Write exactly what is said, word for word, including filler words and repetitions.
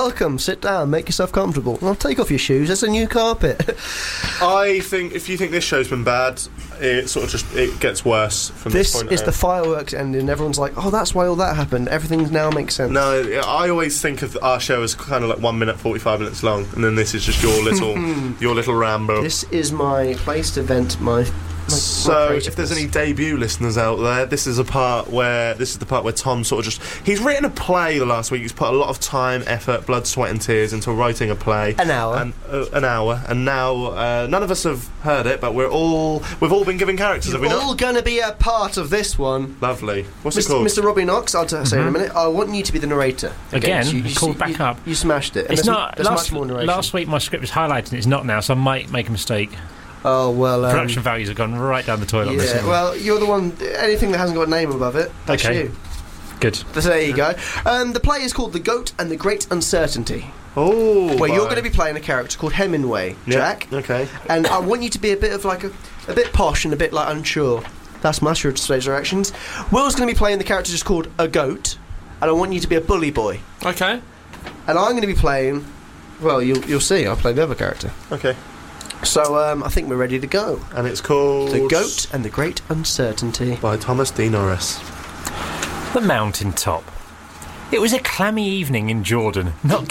welcome. Sit down, make yourself comfortable. Well, take off your shoes. There's a new carpet. I think if you think this show's been bad, it sort of just it gets worse from this, This point is out. the fireworks ending. Everyone's like, "Oh, that's why all that happened. Everything now makes sense." No, I always think of our show as kind of like one minute forty-five minutes long, and then this is just your little your little ramble. This is my place to vent my. my So, my if there's any debut listeners out there, this is a part where this is the part where Tom sort of just he's written a play the last week. He's put a lot of time, effort, blood, sweat, and tears into writing a play. An hour. and uh, an hour, and now uh, none of us have heard it, but we're all we've all been given characters. You're have we all not? going to be a part of this one. Lovely. What's Mister it called? Mister Robbie Knox, I'll t- say in a minute. I want you to be the narrator. Again, so you, you, called you- back you, up. You smashed it. And It's there's, not. There's Last, much more narration. last week my script was highlighted and it's not now, so I might make a mistake. Oh well. Um, Production values have gone right down the toilet on this Yeah. one. Well, you're the one. Anything that hasn't got a name above it, that's Okay. you. Good. So there you go. Um, the play is called The Goat and the Great Uncertainty, Oh, where you're bye. going to be playing a character called Hemingway, Yeah, Jack. Okay. And I want you to be a bit of like a, a bit posh and a bit like unsure. That's my sure stage directions. Will's going to be playing the character just called a goat, and I want you to be a bully boy. Okay. And I'm going to be playing. Well, you'll you'll see. I'll play the other character. Okay. So um, I think we're ready to go. And it's called The Goat and the Great Uncertainty. by Thomas D. Norris. The mountain top. It was a clammy evening in Jordan, not